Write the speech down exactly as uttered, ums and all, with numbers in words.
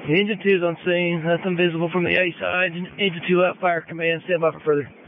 Engine two is on scene. Nothing visible from the A side. Engine two out. Fire command. Stand by for further.